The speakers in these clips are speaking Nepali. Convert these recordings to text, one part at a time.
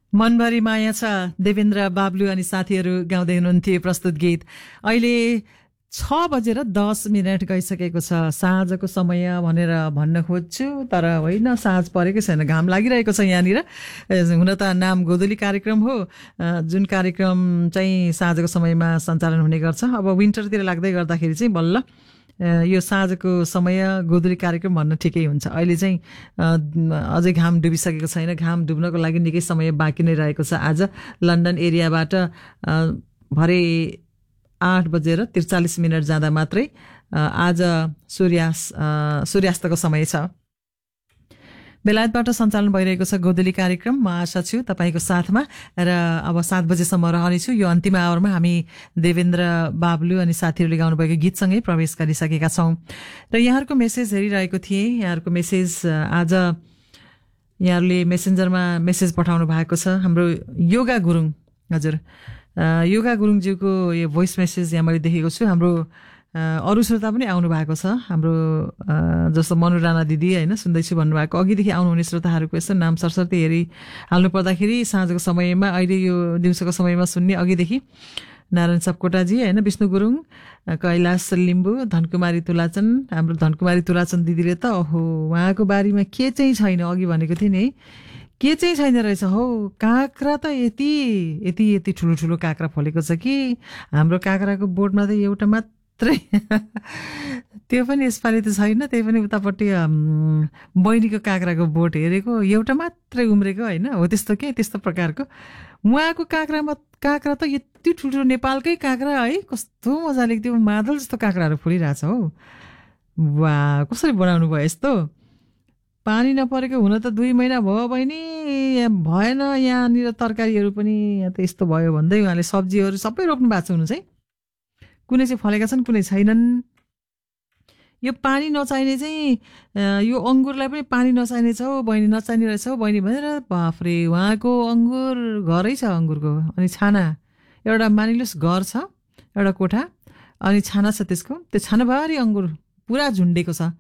मनभरि माया छ देवेन्द्र बाबलु अनि साथीहरू गाउँदै हुनुहुन्थ्यो प्रस्तुत गीत। अहिले 6:10 गइसकेको छ। साँझको समय भनेर भन्न खोज्छु तर होइन, साँझ परेकै छैन, घाम लागिरहेको छ यहाँनिर। हुन त नाम गोधुली कार्यक्रम हो, जुन कार्यक्रम चाहिँ साँझको समयमा सञ्चालन हुने गर्छ। अब विन्टरतिर लाग्दै गर्दाखेरि चाहिँ बल्ल यो साँझको समय गोधुली कार्यक्रम भन्न ठिकै हुन्छ। अहिले चाहिँ अझै घाम डुबिसकेको छैन, घाम डुब्नको लागि निकै समय बाँकी नै रहेको छ। आज लन्डन एरियाबाट भरे 8:43 जाँदा मात्रै आज सूर्यास्तको समय छ। बेलायतबाट सञ्चालन भइरहेको छ गोधुली कार्यक्रम। म आशा छु तपाईँको साथमा र अब 7 बजेसम्म रहनेछु। यो अन्तिम आवरमा हामी देवेन्द्र बाबलु अनि साथीहरूले गाउनुभएको गीतसँगै प्रवेश गरिसकेका छौँ र यहाँहरूको मेसेज हेरिरहेको थिएँ। यहाँहरूको मेसेज आज यहाँहरूले मेसेन्जरमा मेसेज पठाउनु भएको छ। हाम्रो योगा गुरुङ, हजुर योगा गुरुङज्यूको यो भोइस मेसेज यहाँ मैले देखेको छु। हाम्रो अरू श्रोता पनि आउनु भएको छ, हाम्रो जस्तो मनु राणा दिदी होइन सुन्दैछु भन्नुभएको। अघिदेखि आउनुहुने श्रोताहरूको यसो नाम सरस्वती हेरी हाल्नु पर्दाखेरि साँझको समयमा, अहिले यो दिउँसोको समयमा सुन्ने अघिदेखि नारायण सपकोटाजी होइन, विष्णु गुरुङ, कैलाश लिम्बू, धनकुमारी तुलाचन। हाम्रो धनकुमारी तुलाचन दिदीले त ओहो उहाँको बारीमा के चाहिँ छैन, अघि भनेको थिएँ नि, के चाहिँ छैन रहेछ हौ, काँक्रा त यति यति यति ठुलो ठुलो काँक्रा फलेको छ कि हाम्रो काँक्राको बोटमा त एउटा मात्रै त्यो पनि यसपालि त छैन, त्यही पनि उतापट्टि बहिनीको काँक्राको बोट हेरेको एउटा मात्रै उम्रेको होइन, हो त्यस्तो के त्यस्तो प्रकारको उहाँको काँक्रा त यति ठुल्ठुलो नेपालकै काँक्रा है, कस्तो मजाले त्यो मादल जस्तो काँक्राहरू फुलिरहेछ हौ। वा कसरी बनाउनु भयो यस्तो? पानी नपरेको हुन त 2 महिना भयो बहिनी, भएन यहाँनिर तरकारीहरू पनि यहाँ त यस्तो भयो भन्दै उहाँले सब्जीहरू सबै रोप्नु भएको छ हुनु चाहिँ। कुनै चाहिँ फलेका छन्, कुनै छैनन्। यो पानी नचाहिने चाहिँ यो अङ्गुरलाई पनि पानी नचाहिने छ हौ बहिनी, नचाहिने रहेछ हौ बहिनी भनेर। बाफ्रे, उहाँको अङ्गुर घरै छ अङ्गुरको, अनि छाना एउटा मानिलोस् घर छ, एउटा कोठा अनि छाना छ त्यसको, त्यो छानाभरि अङ्गुर पुरा झुन्डेको छ।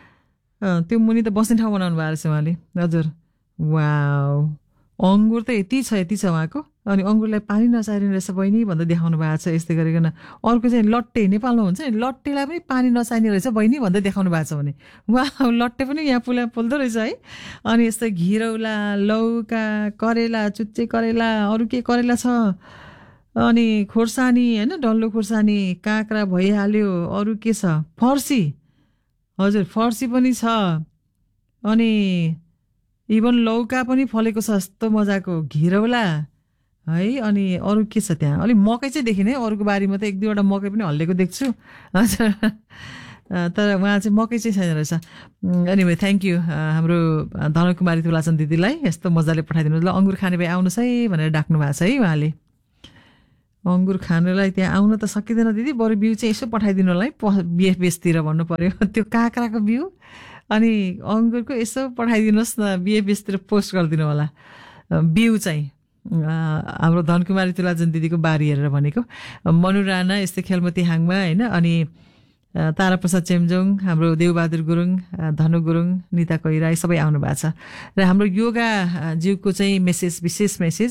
त्यो मुनि त बस्ने ठाउँ बनाउनु भएको रहेछ उहाँले, हजुर। वाउ, अङ्गुर त यति छ उहाँको, अनि अङ्गुरलाई पानी नचाहिने रहेछ बहिनी भन्दा देखाउनु भएको छ। यस्तै गरिकन अर्को चाहिँ लट्टे, नेपालमा हुन्छ नि लट्टेलाई पनि पानी नचाहिने रहेछ बहिनी भन्दै देखाउनु भएको छ भने। वाह, लट्टे पनि यहाँ पोल्दो रहेछ है। अनि यस्तै घिरौला, लौका, करेला, चुच्चे करेला, अरू के करेला छ, अनि खोर्सानी होइन, डल्लो खोर्सानी, काँक्रा भइहाल्यो, अरू के छ, फर्सी, हजुर फर्सी पनि छ, अनि इभन लौका पनि फलेको छ यस्तो मजाको, घिरौला है, अनि अरू के छ त्यहाँ, अलिक मकै चाहिँ देखिने, अरूको बारीमा त 1-2वटा मकै पनि हल्लेको देख्छु, हजुर। तर उहाँ चाहिँ मकै चाहिँ छैन रहेछ। एनिवे थ्याङ्क यू हाम्रो धनकुमारी तुलाचन दिदीलाई, यस्तो मजाले पठाइदिनु। ल अङ्गुर खाने भए आउनुहोस् है भनेर डाक्नु भएको छ है उहाँले। अङ्गुर खानुलाई त्यहाँ आउन त सकिँदैन दिदी, बरु बिउ चाहिँ यसो पठाइदिनु होला है बिएफएसतिर भन्नु पर्यो। त्यो काँक्राको बिउ अनि अङ्गुरको यसो पठाइदिनुहोस् न, बिएफएसतिर पोस्ट गरिदिनु होला बिउ चाहिँ। हाम्रो धनकुमारी तुलाचन दिदीको बारी हेरेर भनेको। मनु राणा यस्तै खेलमती हाङमा होइन, अनि ताराप्रसाद चेम्जोङ, हाम्रो देवबहादुर गुरुङ, धनु गुरुङ, निता कोइराई सबै आउनु भएको छ। र हाम्रो योगा ज्यूको चाहिँ मेसेज, विशेष मेसेज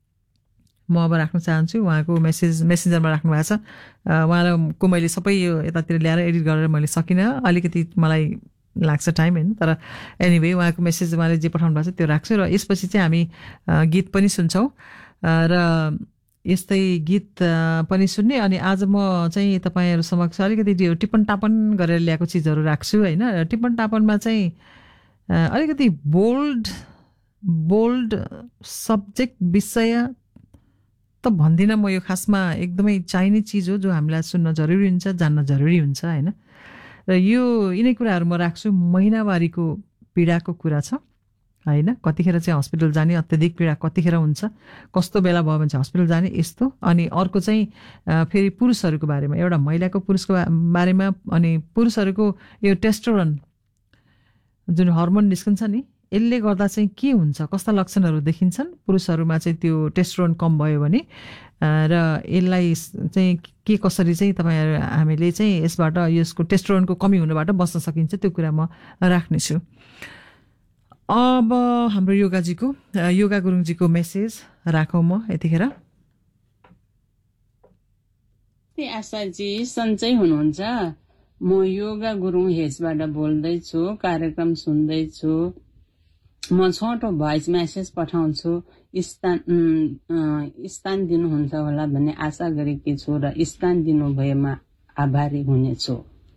म अब राख्न चाहन्छु। उहाँको मेसेन्जरमा राख्नु भएको छ। उहाँको मैले सबै यो यतातिर ल्याएर एडिट गरेर मैले सकिनँ, अलिकति मलाई लाग्छ टाइम होइन, तर एनिवे उहाँको मेसेज उहाँले जे पठाउनु भएको छ त्यो राख्छु। र यसपछि चाहिँ हामी गीत पनि सुन्छौँ र यस्तै गीत पनि सुन्ने। अनि आज म चाहिँ तपाईँहरू समक्ष अलिकति त्यो टिप्पण टापन गरेर ल्याएको चिजहरू राख्छु होइन। टिप्पण टापनमा चाहिँ अलिकति बोल्ड सब्जेक्ट विषय त भन्दिनँ म, यो खासमा एकदमै चाहिने चिज हो जो हामीलाई सुन्न जरुरी हुन्छ, जान्न जरुरी हुन्छ होइन। र यो यिनै कुराहरू म राख्छु। महिनावारीको पीडाको कुरा छ होइन, कतिखेर चाहिँ हस्पिटल जाने, अत्याधिक पीडा कतिखेर हुन्छ, कस्तो बेला भयो भने चाहिँ हस्पिटल जाने यस्तो। अनि अर्को चाहिँ फेरि पुरुषहरूको बारेमा, एउटा महिलाको पुरुषको बारेमा, अनि पुरुषहरूको यो टेस्टोस्टेरोन जुन हर्मोन निस्कन्छ नि, यसले गर्दा चाहिँ के हुन्छ, कस्ता लक्षणहरू देखिन्छन् पुरुषहरूमा चाहिँ त्यो टेस्टोस्टेरोन कम भयो भने, र यसलाई चाहिँ के कसरी चाहिँ तपाईँहरू हामीले चाहिँ यसबाट यसको टेस्टोस्टेरोनको कमी हुनबाट बच्न सकिन्छ, त्यो कुरा म राख्नेछु। अब हाम्रो योगा गुरुङजीको मेसेज राखौँ म यतिखेर। आशाजी सन्चै हुनुहुन्छ? म योगा गुरुङ हेजबाट बोल्दैछु, कार्यक्रम सुन्दैछु। म छोटो भोइस मेसेज पठाउँछु, स्थान दिनुहुन्छ होला भन्ने आशा गरेकी छु र स्थान दिनुभएमा आभारी हुनेछु।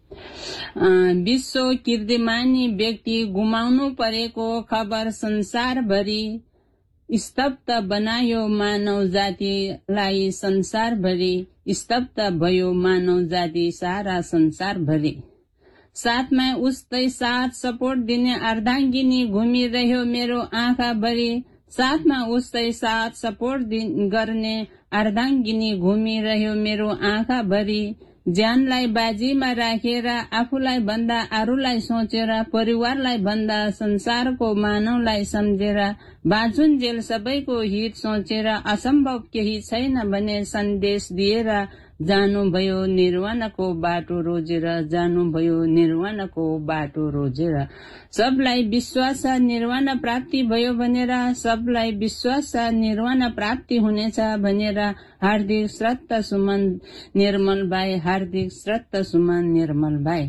विश्व कीर्तिमानी व्यक्ति गुमाउनु परेको खबर संसारभरि स्तब्ध बनायो मानव जातिलाई, संसारभरि स्तब्ध भयो मानव जाति सारा संसारभरि। साथमा उस्तै साथ सपोर्ट दिने अर्धाङ्गिनी घुमिरह्यो मेरो आँखाभरि। साथमा उस्तै साथ सपोर्ट गर्ने अर्धाङ्गिनी घुमिरह्यो मेरो आँखाभरि। ज्यानलाई बाजीमा राखेर आफूलाई भन्दा अरूलाई सोचेर, परिवारलाई भन्दा संसारको मानवलाई सम्झेर, बाँचुन्जेल सबैको हित सोचेर, असम्भव केही छैन भने सन्देश दिएर जानुभयो निर्वाणको बाटो रोजेर, जानुभयो निर्वाणको बाटो रोजेर। सबलाई विश्वास छ निर्वाण प्राप्ति भयो भनेर, सबलाई विश्वास छ निर्वाण प्राप्ति हुनेछ भनेर। हार्दिक श्रद्धा सुमन निर्मल भाइ, हार्दिक श्रद्धा सुमन निर्मल भाइ।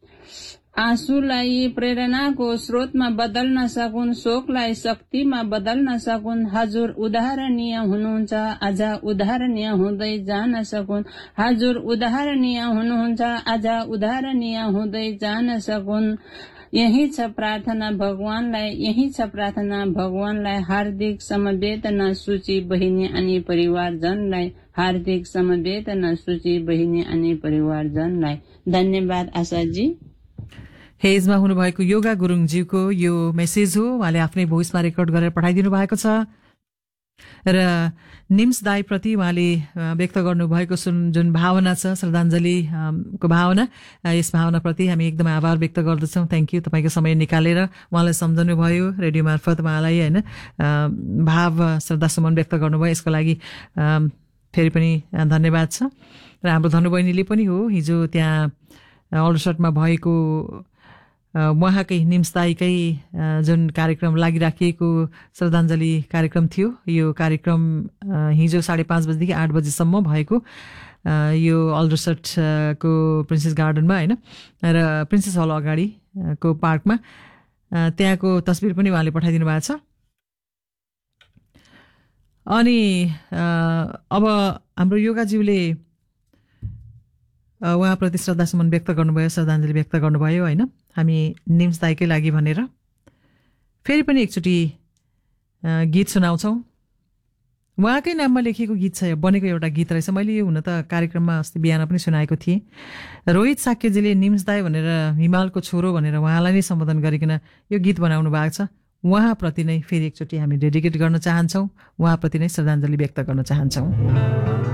आँसुलाई प्रेरणाको स्रोतमा बदल्न सकुन्, शोकलाई शक्तिमा बदल्न सकुन्। हजुर उदाहरणीय हुनुहुन्छ, अझ उदाहरणीय हुँदै जान सकुन्। हजुर उदाहरणीय हुनुहुन्छ, अझ उदाहरणीय हुँदै जान सकुन्। यही छ प्रार्थना भगवानलाई, यही छ प्रार्थना भगवानलाई। हार्दिक समवेदना सूची बहिनी अनि परिवारजनलाई, हार्दिक समवेदना सूची बहिनी अनि परिवारजनलाई। धन्यवाद आशाजी। हेजमा हुनुभएको योगा गुरुङज्यूको यो मेसेज हो, उहाँले आफ्नै भोइसमा रेकर्ड गरेर पठाइदिनु भएको छ र निम्स दाईप्रति उहाँले व्यक्त गर्नुभएको जुन भावना छ, श्रद्धाञ्जलीको भावना, यस भावनाप्रति हामी एकदमै आभार व्यक्त गर्दछौँ। थ्याङ्क यू, तपाईँको समय निकालेर उहाँलाई सम्झनु भयो, रेडियो मार्फत उहाँलाई होइन भाव श्रद्धासुमन व्यक्त गर्नुभयो, यसको लागि फेरि पनि धन्यवाद छ। र हाम्रो धनुभैनीले पनि हो, हिजो त्यहाँ अल्डरसटमा भएको उहाँकै निम्स दाईकै जुन कार्यक्रम लागिराखिएको श्रद्धाञ्जली कार्यक्रम थियो, यो कार्यक्रम हिजो 5:30 बजेदेखि 8 बजेसम्म भएको यो अल्डरसटको प्रिन्सेस गार्डनमा होइन र प्रिन्सेस हल अगाडिको पार्कमा, त्यहाँको तस्बिर पनि उहाँले पठाइदिनु भएको छ। अनि अब हाम्रो योगाज्यूले उहाँप्रति श्रद्धासुमन व्यक्त गर्नुभयो, श्रद्धाञ्जली व्यक्त गर्नुभयो होइन, हामी निम्स दाईकै लागि भनेर। फेरि पनि एकचोटि गीत सुनाउँछौँ, उहाँकै नाममा लेखिएको गीत छ, बनेको एउटा गीत रहेछ। मैले यो हुन त कार्यक्रममा अस्ति बिहान पनि सुनाएको थिएँ। रोहित साक्यजीले निम्स दाई भनेर, हिमालको छोरो भनेर उहाँलाई नै सम्बोधन गरिकन यो गीत बनाउनु भएको छ। उहाँप्रति नै फेरि एकचोटि हामी डेडिकेट गर्न चाहन्छौँ, उहाँप्रति नै श्रद्धाञ्जली व्यक्त गर्न चाहन्छौँ।